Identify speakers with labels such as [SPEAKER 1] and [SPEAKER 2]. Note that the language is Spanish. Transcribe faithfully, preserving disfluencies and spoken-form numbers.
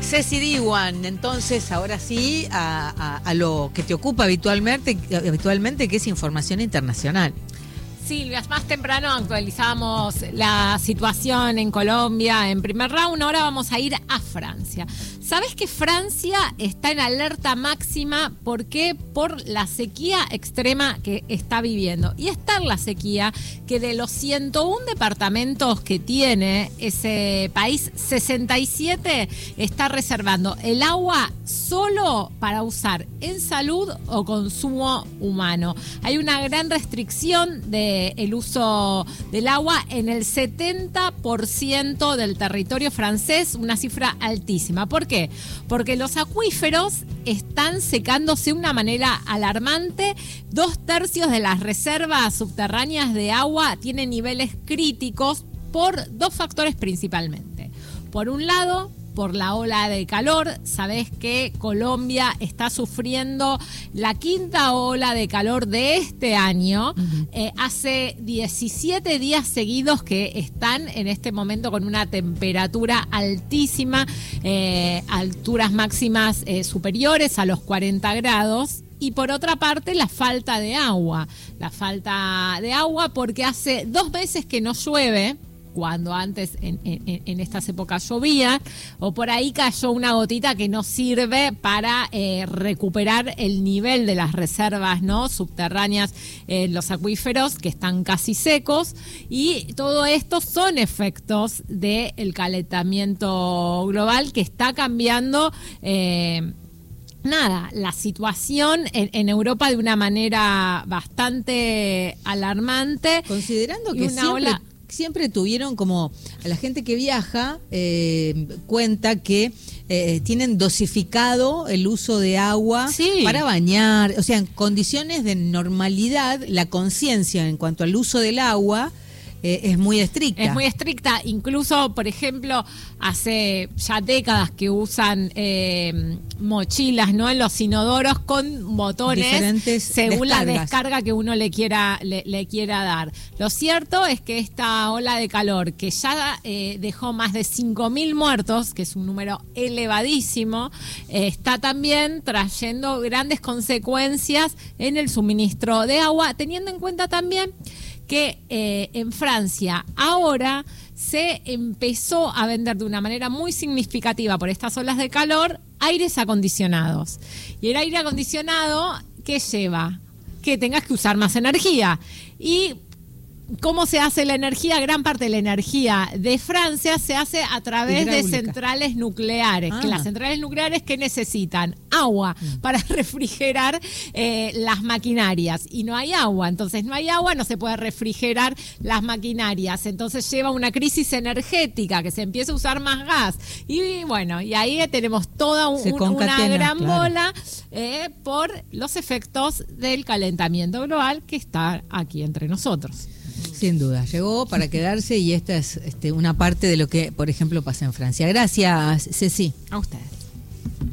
[SPEAKER 1] Ceci Diwan, entonces ahora sí a, a, a lo que te ocupa habitualmente, habitualmente, que es información internacional.
[SPEAKER 2] Silvia, más temprano actualizamos la situación en Colombia en primer round, ahora vamos a ir a Francia. ¿Sabés que Francia está en alerta máxima? ¿Por qué? Por la sequía extrema que está viviendo. Y está en la sequía que de los ciento uno departamentos que tiene ese país, sesenta y siete está reservando el agua solo para usar en salud o consumo humano. Hay una gran restricción del uso del agua en el setenta por ciento del territorio francés, una cifra altísima. ¿Por qué? Porque los acuíferos están secándose de una manera alarmante. Dos tercios de las reservas subterráneas de agua tienen niveles críticos por dos factores principalmente. Por un lado, por la ola de calor. Sabés que Colombia está sufriendo la quinta ola de calor de este año. Uh-huh. Eh, hace diecisiete días seguidos que están en este momento con una temperatura altísima, eh, alturas máximas eh, superiores a los cuarenta grados. Y por otra parte, la falta de agua. La falta de agua porque hace dos meses que no llueve, cuando antes en, en, en estas épocas llovía, o por ahí cayó una gotita que no sirve para eh, recuperar el nivel de las reservas, ¿no?, subterráneas en eh, los acuíferos, que están casi secos, y todo esto son efectos del calentamiento global que está cambiando eh, Nada, la situación en, en Europa de una manera bastante alarmante.
[SPEAKER 1] Considerando que una siempre, ola... siempre tuvieron como, a la gente que viaja, eh, cuenta que eh, tienen dosificado el uso de agua, sí, para bañar. O sea, en condiciones de normalidad, la conciencia en cuanto al uso del agua Eh, es muy estricta.
[SPEAKER 2] Es muy estricta. Incluso, por ejemplo, hace ya décadas que usan eh, mochilas, ¿no?, en los inodoros con motores
[SPEAKER 1] diferentes
[SPEAKER 2] según
[SPEAKER 1] descargas.
[SPEAKER 2] La descarga que uno le quiera le, le quiera dar. Lo cierto es que esta ola de calor, que ya eh, dejó más de cinco mil muertos, que es un número elevadísimo, eh, está también trayendo grandes consecuencias en el suministro de agua, teniendo en cuenta también que eh, en Francia ahora se empezó a vender de una manera muy significativa por estas olas de calor aires acondicionados. Y el aire acondicionado, ¿qué lleva? Que tengas que usar más energía. Y ¿cómo se hace la energía? Gran parte de la energía de Francia se hace a través de centrales nucleares. Ah. Que las centrales nucleares que necesitan agua mm. para refrigerar eh, las maquinarias. Y no hay agua. Entonces no hay agua, no se puede refrigerar las maquinarias. Entonces lleva una crisis energética, que se empieza a usar más gas. Y bueno, y ahí tenemos toda un, una gran claro. bola eh, por los efectos del calentamiento global que está aquí entre nosotros.
[SPEAKER 1] Sin duda, llegó para quedarse y esta es este, una parte de lo que, por ejemplo, pasa en Francia. Gracias, Ceci.
[SPEAKER 2] A ustedes.